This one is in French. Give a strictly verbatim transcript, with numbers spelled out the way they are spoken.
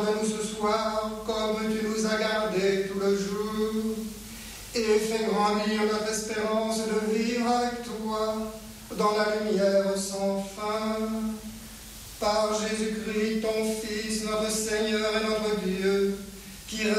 Nous ce soir, comme tu nous as gardés tout le jour, et fais grandir notre espérance de vivre avec toi dans la lumière sans fin. Par Jésus-Christ, ton Fils, notre Seigneur et notre Dieu, qui